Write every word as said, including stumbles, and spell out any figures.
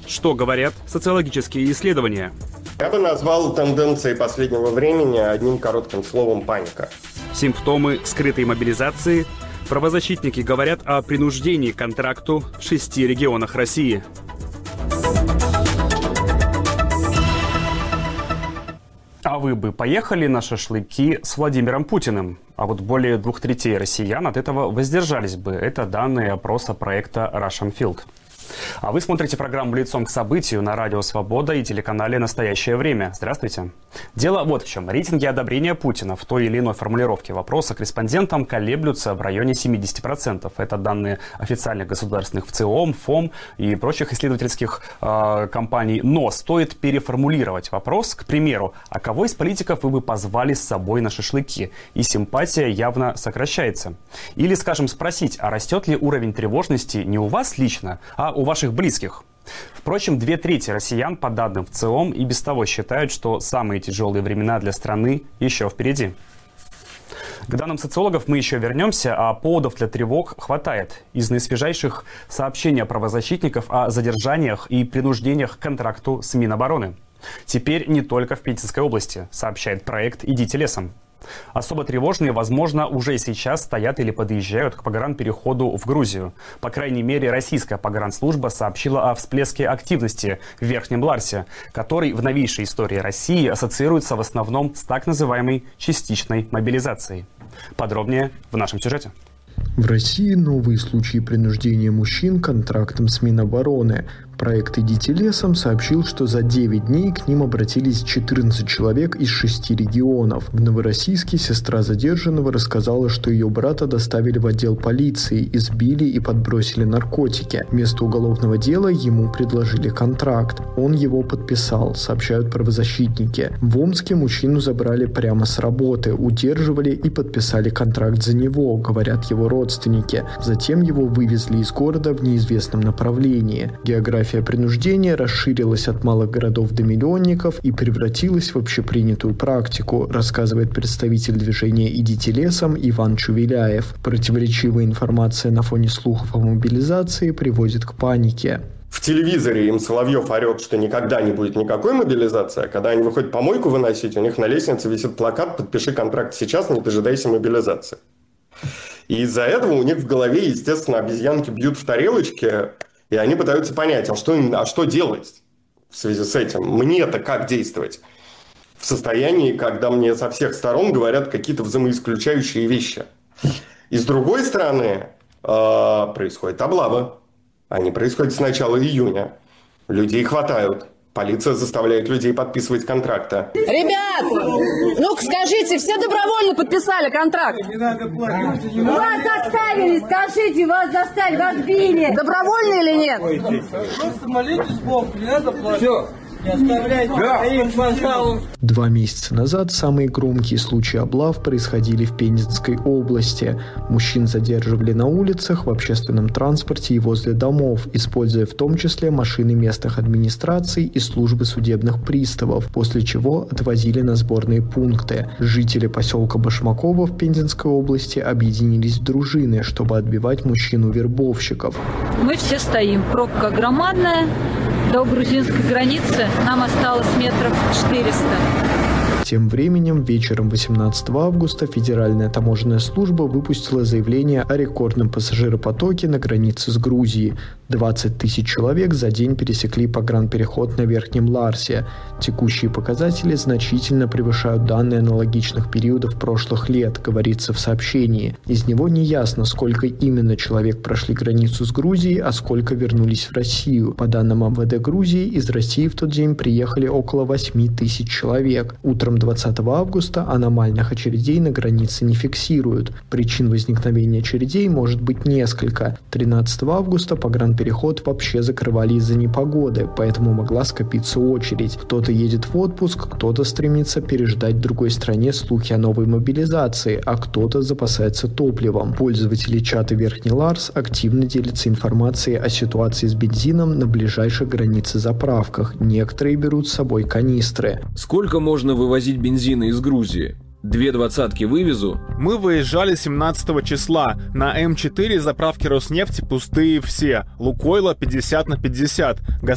Что говорят социологические исследования? Я бы назвал тенденции последнего времени одним коротким словом «паника». Симптомы скрытой мобилизации. Правозащитники говорят о принуждении к контракту в шести регионах России. А вы бы поехали на шашлыки с Владимиром Путиным? А вот более двух третей россиян от этого воздержались бы. Это данные опроса проекта Russian Field. А вы смотрите программу «Лицом к событию» на Радио Свобода и телеканале «Настоящее время». Здравствуйте. Дело вот в чем. Рейтинги одобрения Путина в той или иной формулировке вопроса к респондентам колеблются в районе семидесяти процентов. Это данные официальных государственных ВЦИОМ, ФОМ и прочих исследовательских э, компаний. Но стоит переформулировать вопрос, к примеру, а кого из политиков вы бы позвали с собой на шашлыки? И симпатия явно сокращается. Или, скажем, спросить, а растет ли уровень тревожности не у вас лично, а у ваших близких? Впрочем, две трети россиян, по данным ВЦИОМ, и без того считают, что самые тяжелые времена для страны еще впереди. К данным социологов мы еще вернемся, а поводов для тревог хватает. Из наисвежайших сообщений правозащитников о задержаниях и принуждениях к контракту с Минобороны. Теперь не только в Пензенской области, сообщает проект «Идите лесом». Особо тревожные, возможно, уже сейчас стоят или подъезжают к погранпереходу в Грузию. По крайней мере, российская погранслужба сообщила о всплеске активности в Верхнем Ларсе, который в новейшей истории России ассоциируется в основном с так называемой частичной мобилизацией. Подробнее в нашем сюжете. В России новые случаи принуждения мужчин к контрактам с Минобороны. Проект «Идите лесом» сообщил, что за девять дней к ним обратились четырнадцать человек из шести регионов. В Новороссийске сестра задержанного рассказала, что ее брата доставили в отдел полиции, избили и подбросили наркотики. Вместо уголовного дела ему предложили контракт. Он его подписал, сообщают правозащитники. В Омске мужчину забрали прямо с работы, удерживали и подписали контракт за него, говорят его родственники. Затем его вывезли из города в неизвестном направлении. География принуждения расширилась от малых городов до миллионников и превратилась в общепринятую практику, рассказывает представитель движения «Идите лесом» Иван Чувеляев. Противоречивая информация на фоне слухов о мобилизации приводит к панике. В телевизоре им Соловьев орет, что никогда не будет никакой мобилизации, а когда они выходят помойку выносить, у них на лестнице висит плакат «Подпиши контракт сейчас, не дожидайся мобилизации». И из-за этого у них в голове, естественно, обезьянки бьют в тарелочке, и они пытаются понять, а что, а что делать в связи с этим? Мне-то как действовать? В состоянии, когда мне со всех сторон говорят какие-то взаимоисключающие вещи. И с другой стороны, э, происходит облава. Они происходят с начала июня. Людей хватают. Полиция заставляет людей подписывать контракты. Ребят, ну-ка скажите, все добровольно подписали контракт? Не надо платить. Не вас заставили, скажите, вас заставили, вас били. Добровольно или нет? Просто молитесь Богу, не надо платить. Все. Не оставляйте своих, пожалуйста. Два месяца назад самые громкие случаи облав происходили в Пензенской области. Мужчин задерживали на улицах, в общественном транспорте и возле домов, используя в том числе машины местных администраций и службы судебных приставов, после чего отвозили на сборные пункты. Жители поселка Башмаково в Пензенской области объединились в дружины, чтобы отбивать мужчин-вербовщиков. Мы все стоим. Пробка громадная. До грузинской границы нам осталось метров четыреста. Тем временем, вечером восемнадцатого августа Федеральная таможенная служба выпустила заявление о рекордном пассажиропотоке на границе с Грузией. двадцать тысяч человек за день пересекли погранпереход на Верхнем Ларсе. Текущие показатели значительно превышают данные аналогичных периодов прошлых лет, говорится в сообщении. Из него не ясно, сколько именно человек прошли границу с Грузией, а сколько вернулись в Россию. По данным эм вэ дэ Грузии, из России в тот день приехали около восьми тысяч человек. Утром двадцатого августа аномальных очередей на границе не фиксируют. Причин возникновения очередей может быть несколько. тринадцатого августа погранпереход вообще закрывали из-за непогоды, поэтому могла скопиться очередь. Кто-то едет в отпуск, кто-то стремится переждать в другой стране слухи о новой мобилизации, а кто-то запасается топливом. Пользователи чата Верхний Ларс активно делятся информацией о ситуации с бензином на ближайших границе заправках. Некоторые берут с собой канистры. Сколько можно вывозить бензина из Грузии? Две двадцатки вывезу. Мы выезжали семнадцатого числа. На эм четыре заправки Роснефти пустые все. Лукойла пятьдесят на пятьдесят.